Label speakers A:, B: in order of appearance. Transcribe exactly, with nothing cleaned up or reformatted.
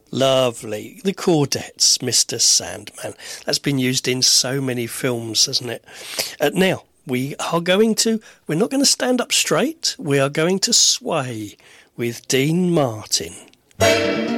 A: Lovely. The Chordettes, Mister Sandman. That's been used in so many films, hasn't it? Uh, now, we are going to, we're not going to stand up straight. We are going to sway with Dean Martin.